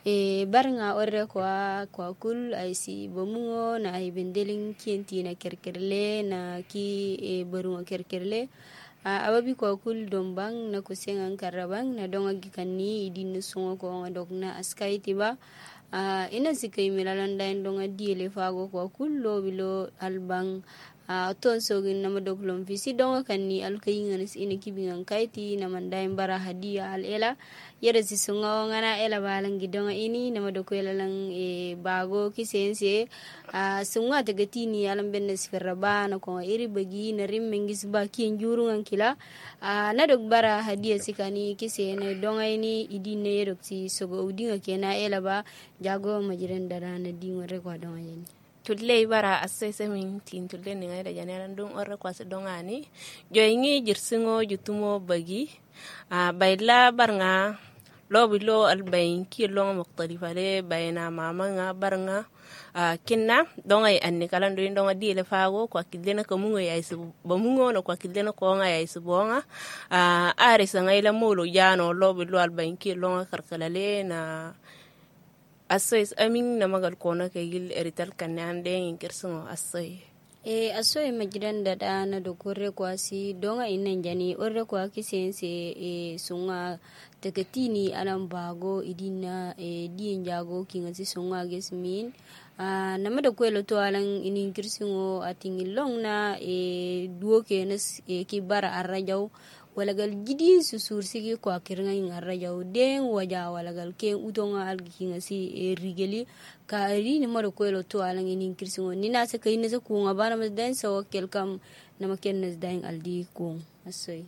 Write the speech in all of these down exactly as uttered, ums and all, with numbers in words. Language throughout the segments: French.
e barnga orre kwa kwa kul ay si bomungo na ay bendelin kienti na kerkerle na ki e barunga kerkerle a ababi kwa kul dombang na kusengan karabang na donga gikanni idin sungo ko dogna askai tiba a ina sikai milalanda ndonga diele fago kwa kul lo bilo albang a ton sogin na madoglom visi donga kanni alkayingan is ina kibingan kaiti na mandai bara hadiya al ela yada si sunga ngana ela balang gidonga ini na madokwela lang e bago kisense a sunga tagatini alam bennes ferraba na ko iri bagi na rimmengis ba kin jurungan kila a na dog bara hadiya sikani kisene donga ini idine yedok si sogo udinga kena ela ba jago majiran dara na dingo rekwa donga yani tulle bara assese min tin tulle ni ngayda janeran dum orre kwa se dongani joyingi jirsingo jutumo bagi a bayla barnga lobi lo albayin ki lo mukhtalifa le bayna mama nga barnga a kinna dongay anni kalan do ndonga dile fago kwa kidena ko mungo yaisu bamungo no kwa kidena ko nga yaisu bonga a ari sangayla molo jano lobi lo albayin ki lo karkalale na asoy amin na magal kona kayil erital kanande inkerso asoy e asoy majidan da dana do korre kwasi donga inan jani orre kwa kisense e sunga teketini alam bago idina e dien jago kinga si sunga gesmin a namada kwelo to alang inin kirsingo atingil long na e duo kenes e kibara arrajaw walagal gidi susur sigi kwa kirnga ingarra jawden waja walagal ken utonga alginga si e rigeli ka ri ni maro ko lo to alang inin kirsingo ni na se kayne se ku ngabana mas den so kelkam na makennes dain aldi ku asoy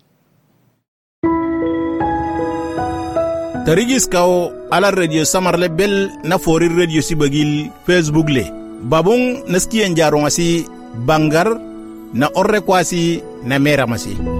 tarigis kaw ala radio samarle bel na fori radio sibagil Facebook le babung naskiyen jaronga si bangar na orre kwasi na mera masi